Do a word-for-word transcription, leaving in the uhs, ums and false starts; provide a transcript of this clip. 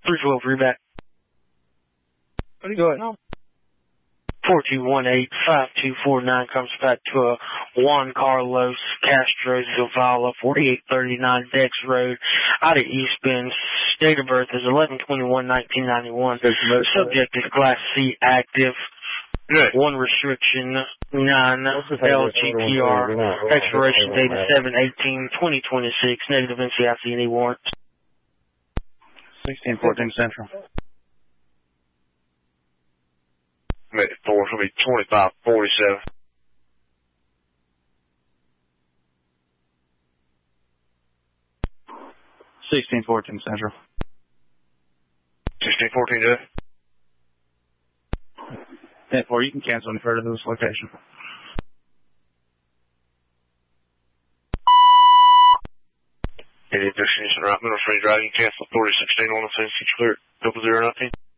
three twelve, read back. What are you going on? four two one eight, five two four nine comes back to a Juan Carlos Castro Zavala, forty-eight thirty-nine Dex Road, out of East Bend. Date of birth is eleven twenty-one nineteen ninety-one. Subject is Class C active. Good. One restriction, nine L G P R. Expiration date is seven eighteen twenty twenty-six. Negative N C I C any warrants. sixteen fourteen Central. Make it four, it's going to be twenty-five forty-seven. sixteen fourteen Central. sixteen fourteen, Jeff. ten four, you can cancel any further to this location. Any destination right middle free driving, cancel authority sixteen on the six clear, double zero nineteen.